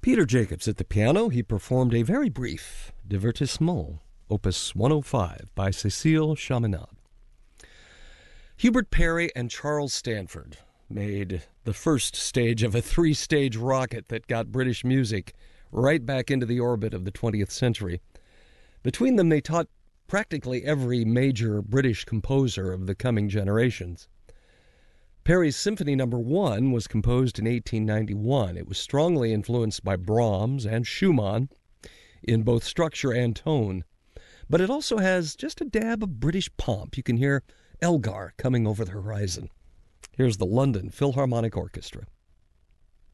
Peter Jacobs at the piano. He performed a very brief Divertissement, Opus 105 by Cécile Chaminade. Hubert Parry and Charles Stanford made the first stage of a three-stage rocket that got British music right back into the orbit of the 20th century. Between them, they taught practically every major British composer of the coming generations. Parry's Symphony No. 1 was composed in 1891. It was strongly influenced by Brahms and Schumann in both structure and tone. But it also has just a dab of British pomp. You can hear Elgar coming over the horizon. Here's the London Philharmonic Orchestra.